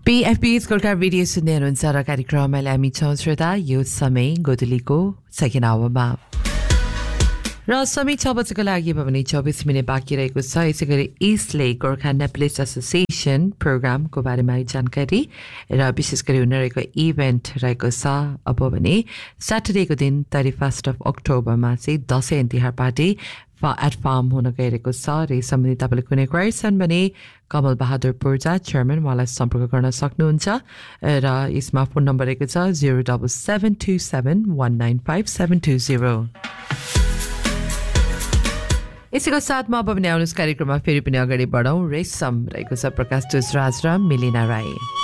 PFP's Gorkha video सुन्दै हुनुहुन्छ र कार्यक्रममा हामी छौँ श्रोता यो समय गोधुलीको सेकेन्ड आवरमा र समय 6 बजेको लागि भने 24 मिनट बाँकी रहेको छ। यसै गरी इस्टले गोर्खा नेप्लिस एसोसिएसन प्रोग्रामको बारेमा जानकारी र विशेष गरी हुन रहेको इभेन्ट रहेको छ। अब भने स्याटरडेको दिन 31 अक्टोबरमा चाहिँ Dashain Tihar party at farm हुन गइरहेको छ र यस सम्बन्धी तपाईँले कुनै क्वारी छन् भने कमल बहादुर पूर्जा चेयरम्यान उहाँलाई सम्पर्क गर्न सक्नुहुन्छ र यसमा फोन नम्बर रहेको छ 07727195720। यसैको साथमा अब भने आउनुहोस् कार्यक्रममा फेरि पनि अगाडि बढौँ। रेशम रहेको छ प्रकाश तुजराज र मिलिना राई।